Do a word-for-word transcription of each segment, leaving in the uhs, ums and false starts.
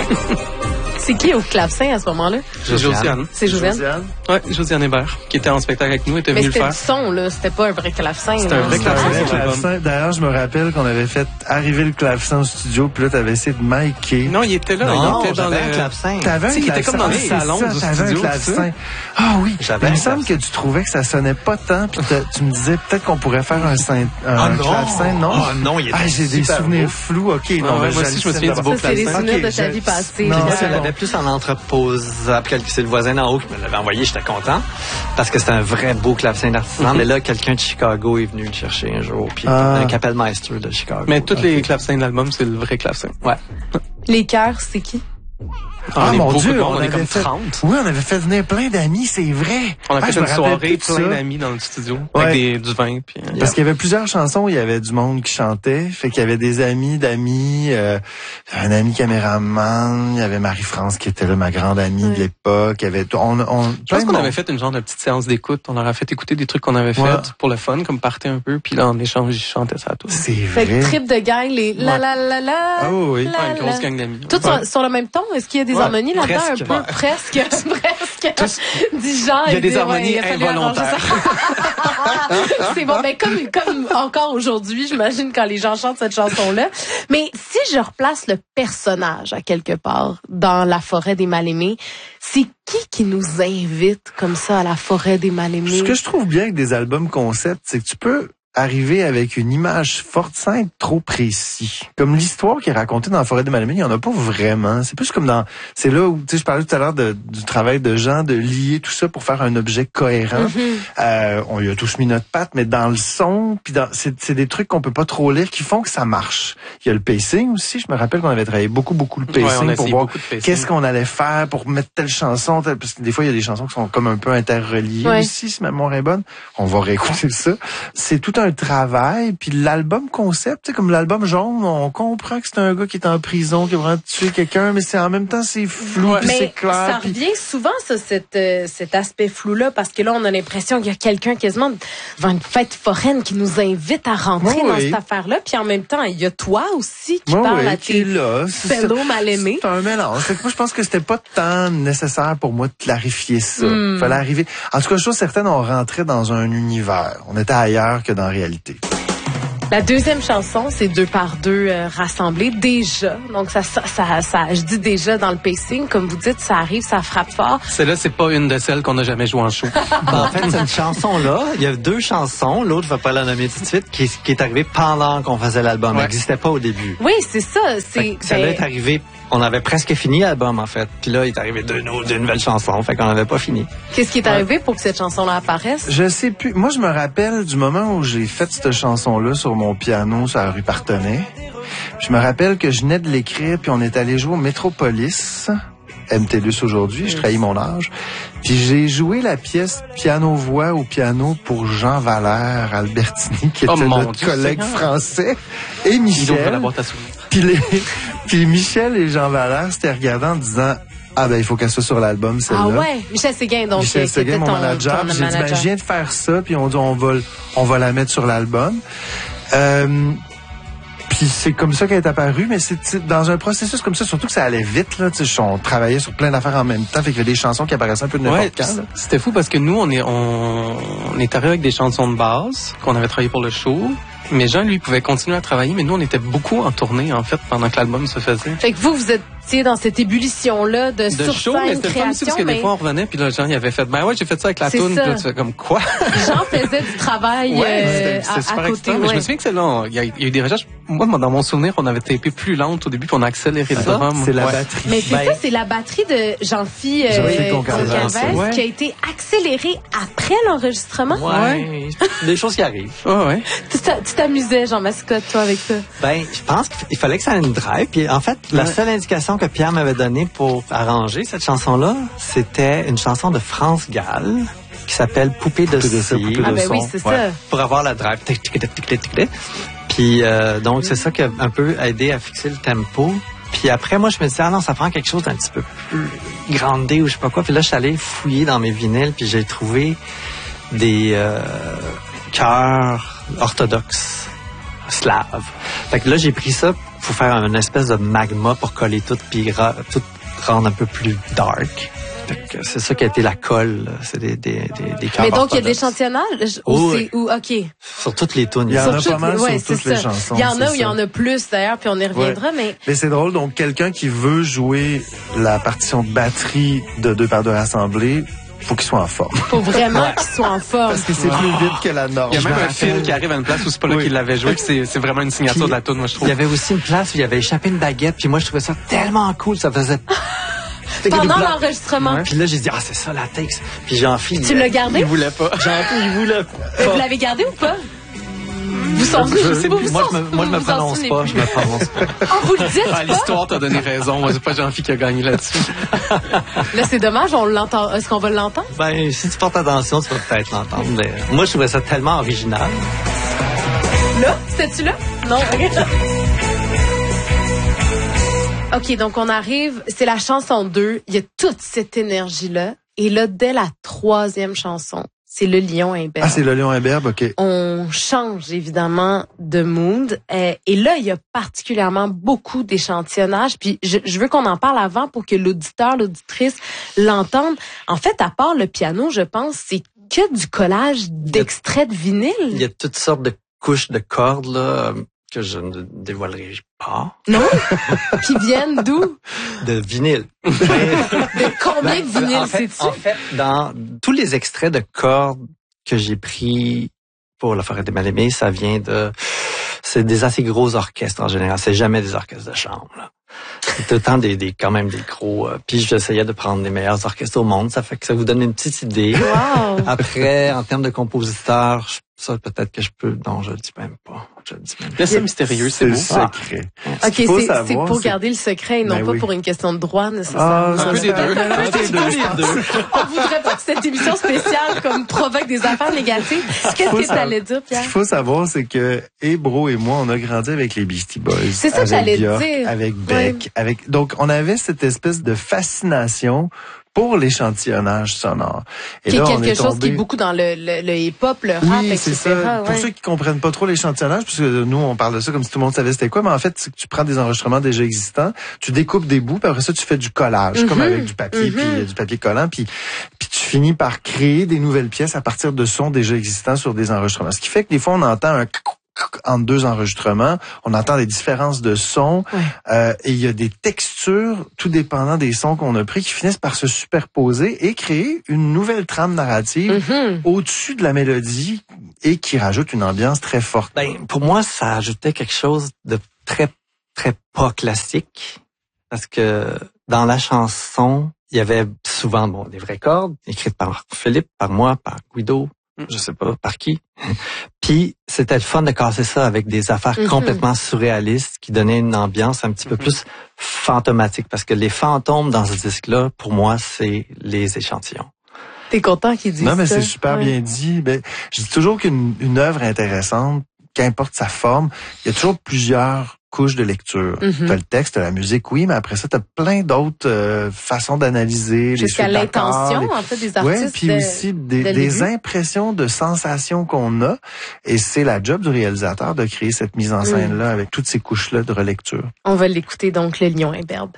C'est qui au clavecin à ce moment-là? C'est Josiane. C'est Josiane? Oui, Josiane Hébert, qui était en spectacle avec nous, était venue le faire. Mais c'était du son, là. C'était pas un vrai clavecin. C'était un vrai clavecin. D'ailleurs, je me rappelle qu'on avait fait arriver le clavecin au studio, puis là, t'avais essayé de micer. Non, il était là. Non, il était dans le clavecin. T'avais un clavecin. Il était comme dans le salon du studio. Ah oui. Il me semble que tu trouvais que ça sonnait pas tant, puis tu me disais peut-être qu'on pourrait faire un clavecin. Non. Ah non, il était Ah, j'ai des souvenirs flous. OK, non, moi aussi, je me souviens du beau clavecin. C'est les souvenirs de ta vie passée. Non, elle avait plus en entreposable. C'est le voisin d'en haut qui me l'avait envoyé, j'étais content. Parce que c'était un vrai beau clavecin d'artisan. Mm-hmm. Mais là, quelqu'un de Chicago est venu le chercher un jour. Puis ah. un Kapellmeister de Chicago. Mais tous les clavecins de l'album, c'est le vrai clavecin. Ouais. Les chœurs, c'est qui? Ah, on mon est Dieu, on, on est comme fait, trente. Oui, on avait fait venir plein d'amis, c'est vrai. On a ah, fait une soirée, plein d'amis dans le studio, ouais. avec des, du vin. Puis, Parce yeah. qu'il y avait plusieurs chansons, il y avait du monde qui chantait. Fait qu'il y avait des amis d'amis, euh, un ami caméraman, il y avait Marie-France qui était là, ma grande amie ouais. de l'époque. Il y avait, on, on, Je pense qu'on avait fait une genre de petite séance d'écoute. On leur a fait écouter des trucs qu'on avait ouais. fait pour le fun, comme partait un peu. Puis là, en échange, ils chantaient ça à tous. C'est vrai. Fait que trip de gang, les la la la la. Ah oui, la, ouais, une grosse gang d'amis. Tout ouais. sur, sur le même ton? Est-ce qu'il y a des ouais. harmonies là-dedans? Un peu, ouais. presque, presque. Tous, du genre. Il y a des dit, harmonies ouais, involontaires. C'est bon, mais comme, comme encore aujourd'hui, j'imagine, quand les gens chantent cette chanson-là. Mais si je replace le personnage à quelque part dans la forêt des mal-aimés, c'est qui qui nous invite comme ça à la forêt des mal-aimés? Ce que je trouve bien avec des albums concept, c'est que tu peux arriver avec une image forte sans être trop précis. Comme l'histoire qui est racontée dans la forêt des mal-aimés, il n'y en a pas vraiment. C'est plus comme dans... C'est là où, tu sais, je parlais tout à l'heure de, du travail de Jean, de lier tout ça pour faire un objet cohérent. Mm-hmm. Euh, on y a tous mis notre patte, mais dans le son, puis dans, c'est, c'est des trucs qu'on peut pas trop lire qui font que ça marche. Il y a le pacing aussi. Je me rappelle qu'on avait travaillé beaucoup, beaucoup le pacing ouais, pour voir qu'est-ce qu'on allait faire pour mettre telle chanson, telle, parce que des fois, il y a des chansons qui sont comme un peu interreliées ouais. aussi, si ma mémoire est bonne. On va réécouter ça. C'est tout un travail, puis l'album concept, tu sais, comme l'album jaune, on comprend que c'est un gars qui est en prison, qui a vraiment tué quelqu'un, mais c'est en même temps c'est flou, ouais. puis c'est clair. Ça revient puis... souvent ça, cet, euh, cet aspect flou-là, parce que là on a l'impression qu'il y a quelqu'un quasiment devant une fête foraine qui nous invite à rentrer ouais, dans oui. cette affaire-là, puis en même temps il y a toi aussi qui ouais, parle oui, à tes fellow mal-aimés. C'est un mélange. Fait que moi je pense que c'était pas tant nécessaire pour moi de clarifier ça. Mm. Fallait arriver. En tout cas, chose certaine, on rentrait dans un univers. On était ailleurs que dans la réalité. La deuxième chanson, c'est deux par deux euh, rassemblés déjà. Donc ça, ça, ça, ça, je dis déjà dans le pacing, comme vous dites, ça arrive, ça frappe fort. Celle-là, c'est pas une de celles qu'on a jamais joué en show. En fait, cette chanson-là, il y a deux chansons. L'autre, je vais pas la nommer tout de suite, qui, qui est arrivée pendant qu'on faisait l'album. Ouais. Elle n'existait pas au début. Oui, c'est ça. C'est. Celle-là ben... est arrivée. On avait presque fini l'album, en fait. Puis là, il est arrivé deux, deux nouvelles chansons. Fait qu'on n'avait pas fini. Qu'est-ce qui est arrivé ouais. pour que cette chanson-là apparaisse? Je sais plus. Moi, je me rappelle du moment où j'ai fait cette chanson-là sur mon piano sur la rue Partenay. Je me rappelle que je venais de l'écrire, puis on est allé jouer au Métropolis. M T deux aujourd'hui, je trahis mon âge. Puis j'ai joué la pièce piano-voix au piano pour Jean Valère Albertini, qui était oh notre Dieu collègue Seigneur. Français, et Michel. Puis, les, puis Michel et Jean Valère s'étaient regardés en disant « Ah ben, il faut qu'elle soit sur l'album, celle-là. » Ah ouais, Michel Séguin, donc. Michel Séguin, mon ton, manager. Ton j'ai manager. dit « Ben, je viens de faire ça, puis on dit on va, on va la mettre sur l'album. Euh, » Puis c'est comme ça qu'elle est apparue, mais c'est dans un processus comme ça, surtout que ça allait vite, là, tu sais, on travaillait sur plein d'affaires en même temps, fait qu'il y avait des chansons qui apparaissaient un peu de n'importe ouais, quand. C'était fou parce que nous, on est, on, on est arrivé avec des chansons de base qu'on avait travaillé pour le show. Mais Jean, lui, pouvait continuer à travailler, mais nous, on était beaucoup en tournée, en fait, pendant que l'album se faisait. Fait que vous, vous étiez dans cette ébullition-là de, de sur show, scène, mais c'était création, pas aussi parce que mais... des fois, on revenait, puis là, Jean, il avait fait, ben ouais, j'ai fait ça avec la toune, puis là, tu fais comme quoi? Jean faisait du travail ouais, euh, c'était, c'était à, à côté. Ouais. Mais je me souviens que celle-là, il y, y a eu des recherches. Moi, dans mon souvenir, on avait tapé plus lente au début, puis on a accéléré le drum. C'est la ouais. batterie. Mais c'est ben, ça, c'est la batterie de Jean-Phi euh, Concalves ouais. qui a été accélérée après l'enregistrement. Ouais. Des choses qui arrivent. Ouais, ouais. Tu t'amusais, Jean Mascotte, toi, avec ça? Ben, je pense qu'il fallait que ça ait une drive. Puis en fait, la seule indication que Pierre m'avait donnée pour arranger cette chanson-là, c'était une chanson de France Gall qui s'appelle Poupée de cire. Ah ben oui, c'est ouais, ça. Pour avoir la drive. Puis euh, donc, c'est ça qui a un peu aidé à fixer le tempo. Puis après, moi, je me disais, ah non, ça prend quelque chose d'un petit peu plus grandé ou je sais pas quoi. Puis là, je suis allé fouiller dans mes vinyles, puis j'ai trouvé des euh, chœurs orthodoxes slaves. Fait que là, j'ai pris ça faut faire une espèce de magma pour coller tout puis ra- tout rendre un peu plus dark. C'est ça qui a été la colle. C'est des des des, des Mais donc il y a de l'échantillonnage oh, ou oui. c'est ou ok. Sur toutes les tunes. Il y en a sur pas mal ouais, sur toutes ça. les chansons. Il y en a où ça. il y en a plus d'ailleurs, puis on y reviendra, ouais. mais. Mais c'est drôle, donc quelqu'un qui veut jouer la partition de batterie de deux par deux rassemblés, faut qu'il soit en forme. Faut vraiment qu'il soit en forme. Parce que c'est plus vite que la norme. Il y a même un film qui arrive à une place où c'est pas là oui. qu'il l'avait joué, que c'est, c'est vraiment une signature Puis, de la tune, moi, je trouve. Il y avait aussi une place où il y avait échappé une baguette, puis moi, je trouvais ça tellement cool, ça faisait... Pendant l'enregistrement. Ouais. Puis là, j'ai dit, ah, c'est ça, la texte. Puis Jean-Philippe... Tu l'as gardé? Il voulait pas. Jean-Philippe, il voulait Mais pas. vous l'avez gardé ou pas? Vous sentez, je sais pas, vous Moi, je sentez- me, moi, je me vous en prononce souvenez pas, plus. je me prononce pas. Oh, vous le dites Ah, pas? l'histoire t'a donné raison. Moi, c'est pas Jean-Philippe qui a gagné là-dessus. Là, c'est dommage, on l'entend. Est-ce qu'on va l'entendre? Ben, si tu portes attention, tu vas peut-être l'entendre, mais moi, je trouvais ça tellement original. Là? C'était-tu là? Non, ok. OK, donc on arrive, c'est la chanson deux, il y a toute cette énergie-là. Et là, dès la troisième chanson, c'est le lion imberbe. Ah, c'est le lion imberbe, OK. On change évidemment de mood. Euh, et là, il y a particulièrement beaucoup d'échantillonnage. Puis je, je veux qu'on en parle avant pour que l'auditeur, l'auditrice l'entende. En fait, à part le piano, je pense, c'est que du collage d'extraits de vinyle. Il y a toutes sortes de couches de cordes, là, que je ne dévoilerai pas. Non? Qui viennent d'où? De vinyle. De combien de Ben, vinyles, en fait, sais-tu? en fait, dans tous les extraits de cordes que j'ai pris pour La Forêt des Mal-Aimés, ça vient de... C'est des assez gros orchestres en général. C'est jamais des orchestres de chambre, là. C'est tout le temps des, des, quand même des gros... Euh, puis j'essayais de prendre les meilleurs orchestres au monde. Ça fait que ça vous donne une petite idée. Wow! Après, en termes de compositeurs, je- ça peut-être que je peux... Non, je le dis même pas. Je le dis même pas. Laisse ça mystérieux, c'est le beau. secret. OK, qu'il faut c'est, savoir, c'est pour c'est- garder le secret et non Ben pas oui. pour une question de droit Ah, nécessairement. c'est Un peu des deux. Un peu des deux, je pense. On voudrait pas que cette émission spéciale comme provoque des affaires négatives. Qu'est-ce Faut que ça- t'allais dire, Ce Pierre? qu'il faut savoir, c'est que Ebro et moi, on a grandi avec les Beastie Boys. C'est ça que avec j'allais Björk, dire. Avec Beck. Avec... Donc, on avait cette espèce de fascination pour l'échantillonnage sonore. Et Qui est là, on quelque est chose tombé... qui est beaucoup dans le, le, le hip-hop, le rap, Oui, et c'est cetera. ça. Pour ouais. ceux qui comprennent pas trop l'échantillonnage, parce que nous, on parle de ça comme si tout le monde savait c'était quoi, mais en fait, c'est que tu prends des enregistrements déjà existants, tu découpes des bouts, puis après ça, tu fais du collage, comme Mhm. avec du papier, Mhm. puis euh, du papier collant, puis puis tu finis par créer des nouvelles pièces à partir de sons déjà existants sur des enregistrements. Ce qui fait que des fois, on entend un entre deux enregistrements, on entend des différences de sons, Ouais. euh, et il y a des textures, tout dépendant des sons qu'on a pris, qui finissent par se superposer et créer une nouvelle trame narrative Mhm. au-dessus de la mélodie et qui rajoute une ambiance très forte. Ben, pour moi, ça ajoutait quelque chose de très, très pas classique. Parce que dans la chanson, il y avait souvent bon, des vraies cordes, écrites par Philippe, par moi, par Guido, je sais pas par qui. Puis c'était le fun de casser ça avec des affaires Mhm. complètement surréalistes qui donnaient une ambiance un petit peu Mhm. plus fantomatique. Parce que les fantômes dans ce disque-là, pour moi, c'est les échantillons. T'es content qu'il dise ça? Non, mais c'est super Ouais. bien dit. Ben, je dis toujours qu'une une œuvre intéressante, qu'importe sa forme, il y a toujours plusieurs couches de lecture. Mhm. T'as le texte, t'as la musique, oui, mais après ça, t'as plein d'autres euh, façons d'analyser. les Jusqu'à suites d'accords, l'intention, les- en fait, des Ouais, artistes. puis de- aussi des, dès le des début. impressions de sensations qu'on a. Et c'est la job du réalisateur de créer cette mise en scène-là avec toutes ces couches-là de relecture. On va l'écouter, donc, le lion imberbe.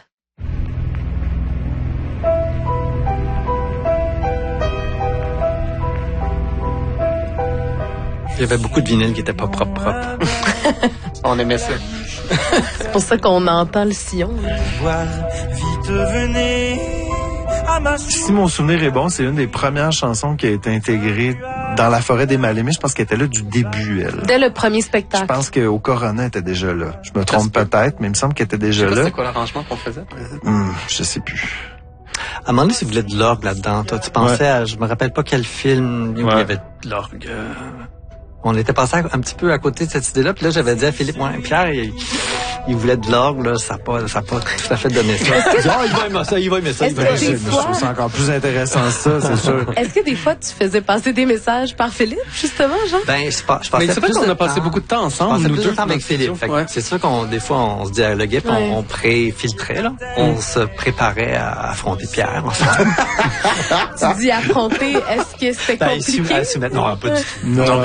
Il y avait beaucoup de vinyles qui étaient pas propres, propres. On aimait ça. C'est pour ça qu'on entend le sillon. là. Vite venez à ma Si mon souvenir est bon, c'est une des premières chansons qui a été intégrée dans La Forêt des Mal-Aimés. Je pense qu'elle était là du début, elle. Dès le premier Je spectacle. pense qu'au Corona, elle était déjà là. Je me trompe peut-être, mais il me semble qu'elle était Je sais déjà pas là. c'est quoi l'arrangement qu'on faisait. Hum, je sais plus. À un moment donné, tu voulais de l'orgue là-dedans. Toi, tu pensais Ouais. à, je me rappelle pas quel film où il y Ouais. avait de l'orgue. euh. On était passé à- un petit peu à côté de cette idée-là. Puis là, j'avais dit à Philippe, ouais, Pierre, il, il voulait de l'orgue, là. Ça n'a pas, ça a pas tout à fait donné ça. Il dit, Ah, il va aimer ça, il va aimer ça. Est-ce il va que aimer des ça. Je fois- trouve ça encore plus intéressant ça, c'est sûr. Est-ce que des fois, tu faisais passer des messages par Philippe, justement, Jean? Ben, je, pas- je passais Mais c'est vrai plus qu'on de a passé temps- beaucoup de temps Je ensemble, passais nous plus deux. de temps avec dans le studio. Philippe. Fait que Ouais. c'est sûr qu'on, des fois, on se dialoguait, puis Ouais. on, on pré-filtrait, là. On se préparait à affronter Pierre, ensemble. Tu dis affronter, est-ce que c'était Ben, compliqué? si- ah, si maintenant, pas du tout. Non, Non, vraiment moi, je- pas.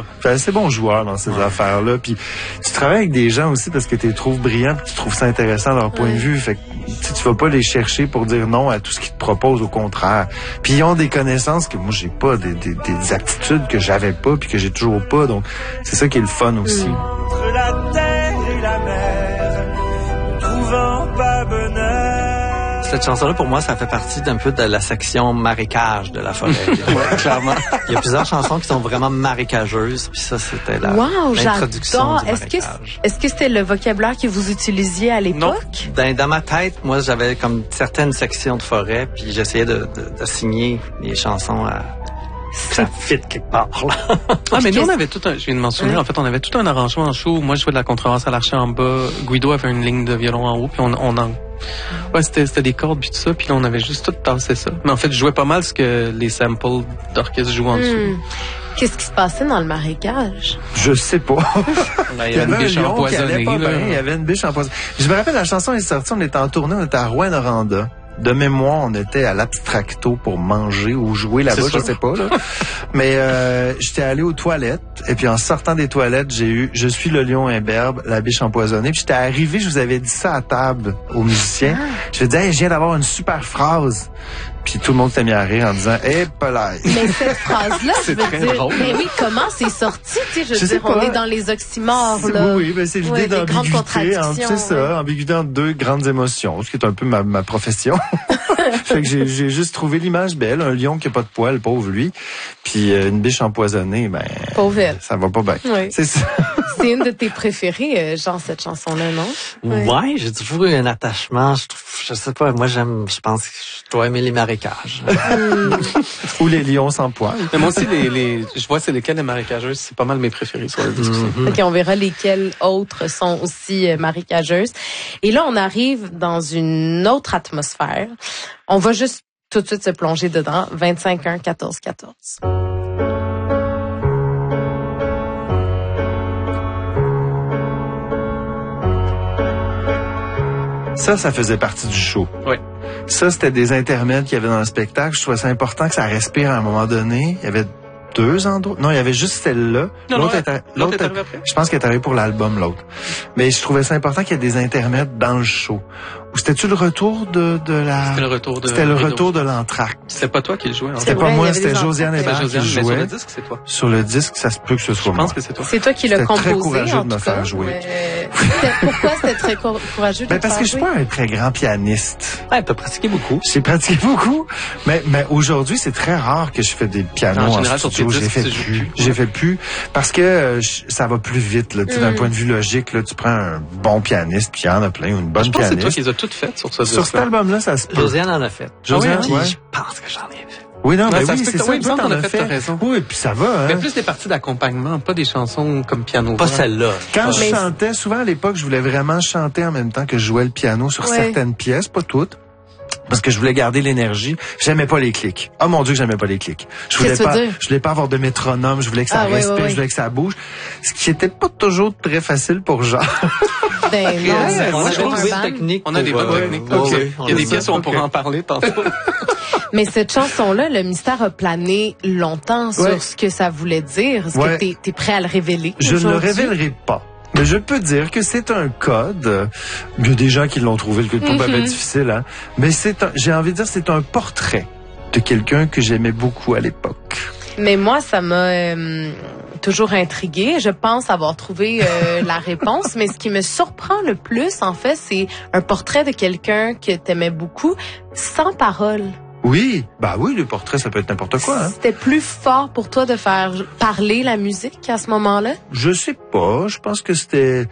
T'es assez bon joueur dans ces ouais. affaires-là. Puis tu travailles avec des gens aussi parce que tu les trouves brillants puis tu trouves ça intéressant leur point ouais. de vue. Fait que tu vas pas les chercher pour dire non à tout ce qu'ils te proposent, au contraire. Puis ils ont des connaissances que moi j'ai pas, des, des, des aptitudes que j'avais pas puis que j'ai toujours pas. Donc c'est ça qui est le fun aussi. Mmh. Entre la terre et la mer, trouvant pas bonheur. Cette chanson-là, pour moi, ça fait partie d'un peu de la section marécage de la forêt. Ouais, clairement. Il y a plusieurs chansons qui sont vraiment marécageuses, puis ça, c'était la wow, l'introduction du est-ce que, est-ce que c'était le vocabulaire que vous utilisiez à l'époque? Non. Dans, dans ma tête, moi, j'avais comme certaines sections de forêt, puis j'essayais de, de, de signer les chansons à... Ça fit quelque part, là. Ah, mais nous, on avait tout un, je viens de mentionner, oui. en fait, on avait tout un arrangement en show. Moi, je jouais de la contrebasse à l'archer en bas. Guido avait une ligne de violon en haut, puis on, on en, ouais, c'était, c'était des cordes puis tout ça, puis là, on avait juste tout tassé ça. Mais en fait, je jouais pas mal ce que les samples d'orchestre jouent en dessous. Hmm. Qu'est-ce qui se passait dans le marécage? Je sais pas. Ben, il y avait une biche empoisonnée, là. Il y avait une biche empoisonnée. Je me rappelle, la chanson est sortie, on était en tournée, on était à Rouyn-Noranda. De mémoire, on était à l'Abstracto pour manger ou jouer là-bas, je sais pas. Là. Mais euh, j'étais allé aux toilettes et puis en sortant des toilettes, j'ai eu « Je suis le lion imberbe, la biche empoisonnée ». Puis j'étais arrivé, je vous avais dit ça à table aux musiciens. Je disais hey, « Je viens d'avoir une super phrase ». Puis tout le monde s'est mis à rire en disant « Eh, polaille ». Mais cette phrase-là, je veux dire, drôle, mais oui, comment c'est sorti? Tu sais, je veux je dire, on est dans les oxymores, là. Oui, oui, ben c'est l'idée ouais, d'ambiguïté. C'est ça, ouais. ambiguïté entre deux grandes émotions, ce qui est un peu ma, ma profession. Fait que j'ai, j'ai juste trouvé l'image belle, un lion qui a pas de poils, pauvre lui, puis euh, une biche empoisonnée, ben pauvre elle. Ça va pas bien. Oui. C'est ça. C'est une de tes préférées, euh, genre cette chanson-là, non? Ouais, ouais j'ai toujours eu un attachement. Je, trouve, je sais pas, moi j'aime, je pense que je dois aimer les marécages. Ou les lions sans poils. Mais moi aussi, les, les, je vois c'est lesquels les marécageuses, c'est pas mal mes préférés sur la discussion. Mm-hmm. Ok, on verra lesquelles autres sont aussi euh, marécageuses. Et là, on arrive dans une autre atmosphère. On va juste tout de suite se plonger dedans. vingt-cinq un quatorze quatorze. Ça, ça faisait partie du show. Oui. Ça, c'était des intermèdes qu'il y avait dans le spectacle. Je trouvais ça important que ça respire à un moment donné. Il y avait deux endroits. Non, il y avait juste celle-là. Non, l'autre non, est, l'autre l'autre est arrivé après. Je pense qu'elle est arrivée pour l'album, l'autre. Mais je trouvais ça important qu'il y ait des intermèdes dans le show. Ou c'était-tu le retour de, de la... C'était le retour de... C'était le retour de l'entracte. C'était pas toi qui le jouais. Hein. C'était vrai, pas moi, c'était des Josiane Hébert qui Josiane, jouait. mais sur le disque, c'est toi. Sur le disque, ça se peut que ce soit moi. Je pense que c'est toi. C'est toi qui l'as c'était composé, très courageux en de me tout faire cas. jouer. Mais... Pourquoi c'était très courageux de ben te parce faire que je suis jouer? pas un très grand pianiste. Ouais, t'as pratiqué beaucoup. J'ai pratiqué beaucoup, mais, mais aujourd'hui, c'est très rare que je fais des pianos en, en général, studio. J'ai fait plus. J'ai fait plus parce que euh, ça va plus vite. Là. Mm. D'un point de vue logique, là, tu prends un bon pianiste, puis il y en a plein, ou une bonne je pense pianiste. Que c'est toi qui les as toutes faites sur ce Sur cet album-là, ça se peut. Josiane en a fait. Josiane, ah oui, ouais. Je pense que j'en ai fait. Oui, non, ouais, ben oui, c'est ça. Oui, il me semble qu'on a fait, fait. t'as raison. Oui, puis ça va, hein. Mais plus des parties d'accompagnement, pas des chansons comme piano. Pas celle-là. Quand ouais. je chantais, souvent à l'époque, je voulais vraiment chanter en même temps que je jouais le piano sur ouais. certaines pièces, pas toutes. Parce que je voulais garder l'énergie. J'aimais pas les clics. Oh mon Dieu, j'aimais pas les clics. Je voulais pas, je voulais pas avoir de métronome. Je voulais que ça ah, respire. ouais, ouais, je voulais que ça bouge. Ce qui était pas toujours très facile pour Jean. Ben non, ouais, on a des bonnes techniques. On a des bonnes euh, techniques. Ouais, okay. ouais, Il y a des pièces où on okay. pourra en parler tantôt. Mais cette chanson-là, le mystère a plané longtemps sur ouais. ce que ça voulait dire. Est-ce ouais. que t'es, t'es prêt à le révéler? Je ne le révélerai pas. Mais je peux dire que c'est un code. Il y a des gens qui l'ont trouvé, le coup mm-hmm. difficile, hein. Mais c'est un, j'ai envie de dire, c'est un portrait de quelqu'un que j'aimais beaucoup à l'époque. Mais moi, ça m'a euh, toujours intriguée. Je pense avoir trouvé euh, la réponse. Mais ce qui me surprend le plus, en fait, c'est un portrait de quelqu'un que t'aimais beaucoup, sans parole. Oui, bah oui, le portrait, ça peut être n'importe quoi. Hein. C'était plus fort pour toi de faire parler la musique à ce moment-là? Je sais pas. Je pense que c'était...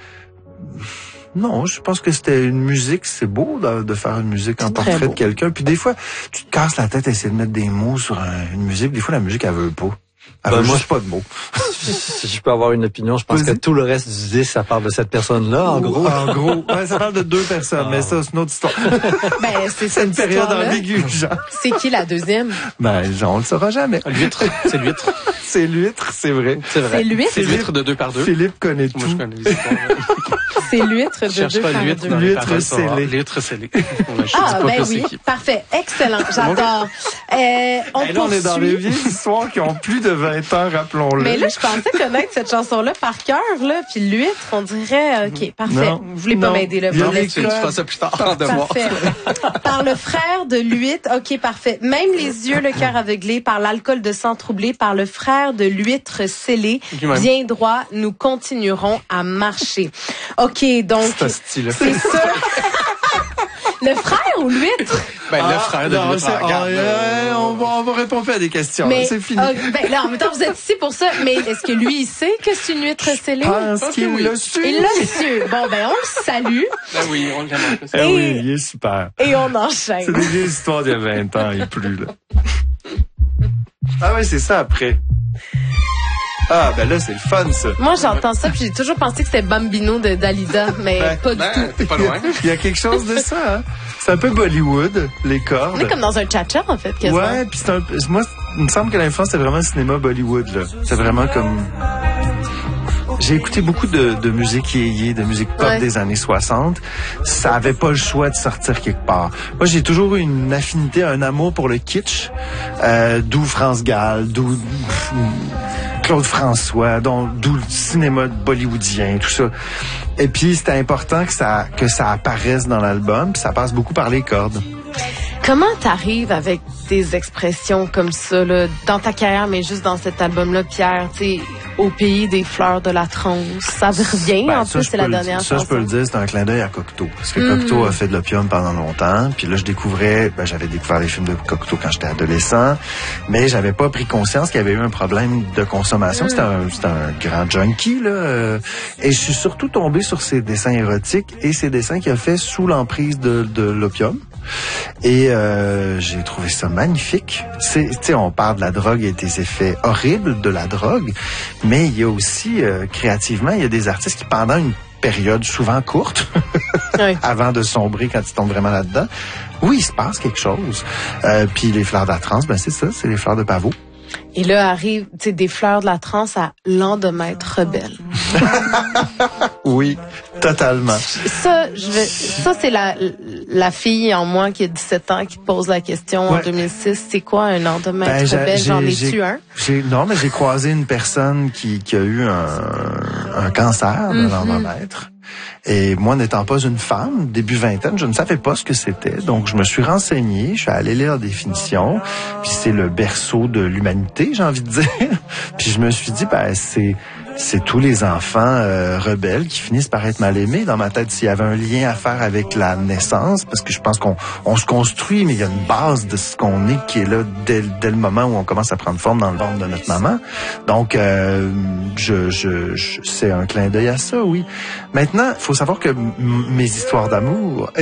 Non, je pense que c'était une musique. C'est beau de, de faire une musique en portrait de quelqu'un. Puis des fois, tu te casses la tête à essayer de mettre des mots sur un, une musique. Des fois, la musique, elle veut pas. Elle ben veut moi, juste pas de mots. Si je peux avoir une opinion, je pense que tout le reste du disque, ça parle de cette personne-là, en gros. En gros, ouais, ça parle de deux personnes, ah. mais ça, c'est une autre histoire. Ben, c'est cette une période ambiguë, Jean. C'est qui la deuxième? Ben, Jean, on le saura jamais. L'huître, c'est l'huître. C'est l'huître, c'est vrai. C'est vrai. C'est l'huître? C'est l'huître de deux par deux. Philippe connaît tout. Moi, je connais les histoires. C'est l'huître de deux par l'huître deux. L'huître scellée. L'huître scellée. Ah, ben oui, parfait. Excellent. J'adore. Euh, on Et là, on est dans poursuit. les vieilles histoires qui ont plus de vingt ans, rappelons-le. Mais là, je peux pensais connaître cette chanson-là par cœur, là, puis l'huître, on dirait, OK, parfait. Non, Vous voulez pas non. m'aider, là. Il y a vous des voulez- Tu, tu feras ça plus tard en devoir. Parfait. Par le frère de l'huître, OK, parfait. Même les yeux, le cœur aveuglé, par l'alcool de sang troublé, par le frère de l'huître scellé, Lui-même. bien droit, nous continuerons à marcher. OK, donc, C'est style. c'est ça. Le frère ou l'huître? Ben, le frère de non, l'huître, c'est- regarde, ah, euh, ouais, on, va, on va répondre plus à des questions. Mais, C'est fini. ah, ben, là, en même temps, vous êtes ici pour ça, mais est-ce que lui, il sait que c'est une huître scellée? Je pense pense qu'il que oui. l'a su. Il l'a su. Bon, ben, on le salue Ben oui, on l'aime un peu. Eh ça. Et- oui, il est super. et on C'est enchaîne. des vieilles histoires d'il y a vingt ans et plus, là. Ah ouais, c'est ça après. Ah, ben là, c'est le fun, ça. Moi, j'entends ça, puis j'ai toujours pensé que c'était Bambino de Dalida, mais Ben, pas du Ben, tout. t'es pas loin. Il y a quelque chose de ça, hein. C'est un peu Bollywood, les cordes. On est comme dans un cha-cha, en fait, quasiment. Ouais, puis c'est un peu... Moi, il me semble que l'influence, c'est vraiment le cinéma Bollywood, là. C'est vraiment comme... J'ai écouté beaucoup de, de musique yéyé, de musique pop Ouais. des années soixante. Ça avait pas le choix de sortir quelque part. Moi, j'ai toujours eu une affinité, un amour pour le kitsch, euh, d'où France Gall, d'où pff, Claude François, dont- d'où le cinéma bollywoodien, tout ça. Et puis, c'était important que ça que ça apparaisse dans l'album, puis ça passe beaucoup par les cordes. Comment t'arrives avec des expressions comme ça, là, dans ta carrière, mais juste dans cet album-là, Pierre, tu sais, au pays des fleurs de la tronce, ça revient, Ben, en ça, plus, je c'est peux la le- dernière Ça, chanson. je peux le dire, c'est un clin d'œil à Cocteau. Parce que Mm. Cocteau a fait de l'opium pendant longtemps. Puis là, je découvrais, ben, j'avais découvert les films de Cocteau quand j'étais adolescent. Mais j'avais pas pris conscience qu'il y avait eu un problème de consommation. Mm. C'était un, c'était un grand junkie, là. euh, Et je suis surtout tombé sur ses dessins érotiques et ses dessins qu'il a fait sous l'emprise de, de l'opium. Et euh, j'ai trouvé ça magnifique. C'est, tu sais, on parle de la drogue et des effets horribles de la drogue, mais il y a aussi, euh, créativement, il y a des artistes qui, pendant une période souvent courte, Ouais. avant de sombrer quand ils tombent vraiment là-dedans, oui, il se passe quelque chose. Euh, puis les fleurs de la trance, ben c'est ça, c'est les fleurs de pavot. Et là arrive, tu sais, des fleurs de la trance à Lendemain rebelle. Oui, totalement. Ça, je vais, ça, c'est la, la fille en moi qui a dix-sept ans qui pose la question en Ouais. deux mille six. C'est quoi un lendemain Ben, j'ai- rebelle? J'en j'ai- ai-tu un? J'ai, non, mais j'ai croisé une personne qui, qui a eu un, un cancer de Mhm. l'endomètre. Et moi, n'étant pas une femme, début vingtaine, je ne savais pas ce que c'était. Donc, je me suis renseigné, je suis allé lire la définition. Puis c'est le berceau de l'humanité, j'ai envie de dire. Puis je me suis dit, ben, c'est... c'est tous les enfants euh, rebelles qui finissent par être mal aimés. Dans ma tête, s'il y avait un lien à faire avec la naissance, parce que je pense qu'on on se construit, mais il y a une base de ce qu'on est qui est là dès, dès le moment où on commence à prendre forme dans le ventre de notre maman. Donc, euh, je, je, je, c'est un clin d'œil à ça, oui. Maintenant, il faut savoir que m- mes histoires d'amour